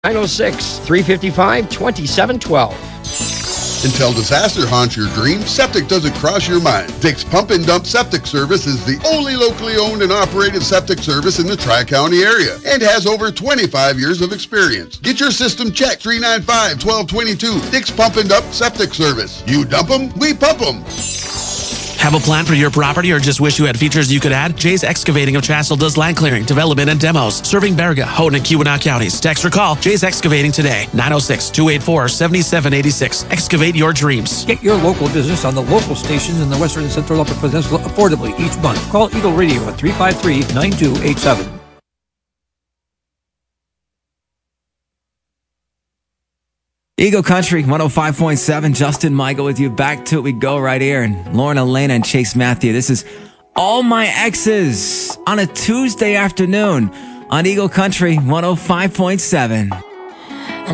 906-355-2712. Until disaster haunts your dreams, septic doesn't cross your mind. Dick's Pump and Dump Septic Service is the only locally owned and operated septic service in the Tri-County area and has over 25 years of experience. Get your system checked. 395-1222. Dick's Pump and Dump Septic Service. You dump them, we pump them. Have a plan for your property or just wish you had features you could add? Jay's Excavating of Chassell does land clearing, development, and demos, serving Baraga, Houghton, and Keweenaw counties. Text or call Jay's Excavating today, 906-284-7786. Excavate your dreams. Get your local business on the local stations in the Western and Central Upper Peninsula affordably each month. Call Eagle Radio at 353-9287. Eagle Country 105.7. Justin Michael with you. Back to it we go right here. And Lauren Elena and Chase Matthew. This is All My Exes on a Tuesday afternoon on Eagle Country 105.7.